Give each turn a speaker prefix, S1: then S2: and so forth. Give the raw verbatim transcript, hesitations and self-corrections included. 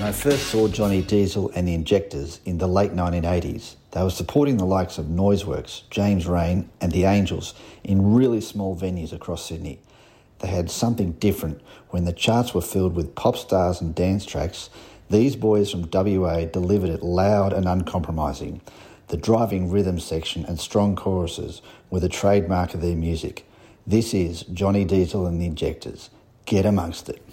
S1: When I first saw Johnny Diesel and the Injectors in the late nineteen eighties, they were supporting the likes of Noiseworks, James Rain and The Angels in really small venues across Sydney. They had something different. When the charts were filled with pop stars and dance tracks, these boys from W A delivered it loud and uncompromising. The driving rhythm section and strong choruses were the trademark of their music. This is Johnny Diesel and the Injectors. Get amongst it.